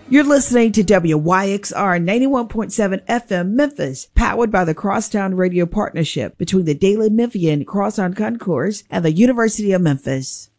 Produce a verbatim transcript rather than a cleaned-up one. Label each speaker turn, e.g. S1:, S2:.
S1: You're listening to W Y X R ninety-one point seven F M Memphis, powered by the Crosstown Radio Partnership between the Daily Memphian Crosstown Concourse and the University of Memphis.